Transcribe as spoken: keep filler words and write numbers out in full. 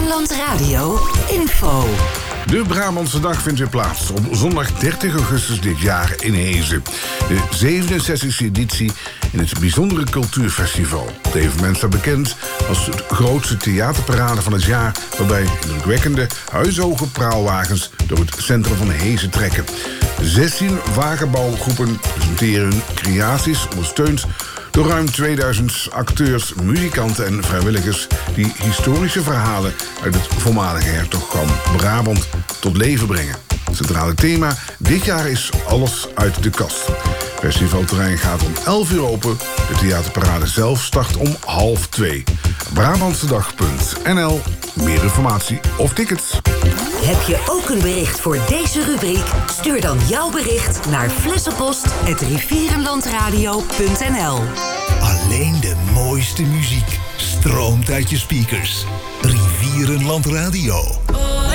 Rivierenland Radio info. De Brabantse Dag vindt weer plaats op zondag dertig augustus dit jaar in Hezen. De zevenenzestigste editie in het bijzondere cultuurfestival. Het evenement staat bekend als het grootste theaterparade van het jaar, waarbij indrukwekkende huishoge praalwagens door het centrum van Hezen trekken. zestien wagenbouwgroepen presenteren hun creaties, ondersteund door ruim tweeduizend acteurs, muzikanten en vrijwilligers die historische verhalen uit het voormalige hertogdom Brabant tot leven brengen. Het centrale thema dit jaar is Alles uit de kast. Het festivalterrein gaat om elf uur open. De theaterparade zelf start om half twee. Brabantsedag punt n l. Meer informatie of tickets. Heb je ook een bericht voor deze rubriek? Stuur dan jouw bericht naar flessenpost apenstaartje rivierenlandradio punt n l. Alleen de mooiste muziek stroomt uit je speakers. Rivierenland Radio.